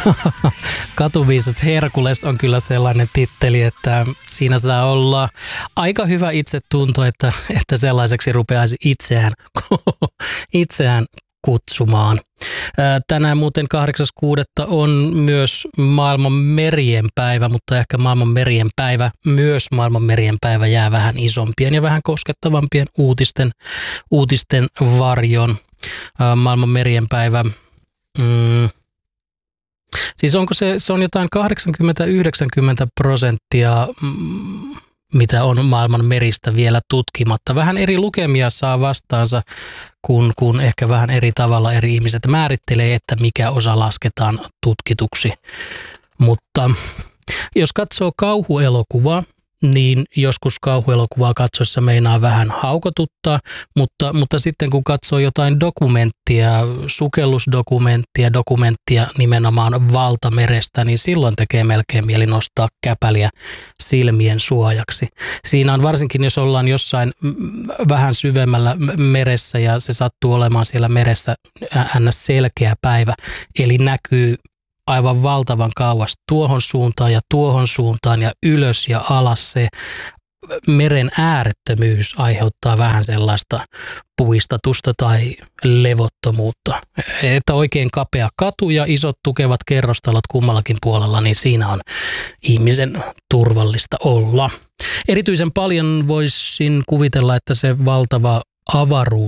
Katuviisas Herkules on kyllä sellainen titteli, että siinä saa olla aika hyvä itsetunto, että sellaiseksi rupeaisi itseään kutsumaan. Tänään muuten 8.6. on myös maailman merien päivä, mutta ehkä maailman merien päivä, myös maailman merien päivä jää vähän isompien ja vähän koskettavampien uutisten varjon. Maailman merien päivä, siis onko se on jotain 80-90%, mitä on maailman meristä vielä tutkimatta. Vähän eri lukemia saa vastaansa, kun ehkä vähän eri tavalla eri ihmiset määrittelee, että mikä osa lasketaan tutkituksi. Mutta jos katsoo kauhuelokuvaa, niin joskus kauhuelokuvaa katsoessa meinaa vähän haukotuttaa, mutta sitten kun katsoo jotain dokumenttia, dokumenttia nimenomaan valtamerestä, niin silloin tekee melkein mieli nostaa käpäliä silmien suojaksi. Siinä on varsinkin, jos ollaan jossain vähän syvemmällä meressä ja se sattuu olemaan siellä meressä ns. Selkeä päivä, eli näkyy aivan valtavan kauas tuohon suuntaan ja ylös ja alas. Se meren äärettömyys aiheuttaa vähän sellaista puistatusta tai levottomuutta. Että oikein kapea katu ja isot tukevat kerrostalot kummallakin puolella, niin siinä on ihmisen turvallista olla. Erityisen paljon voisin kuvitella, että se valtava avaruus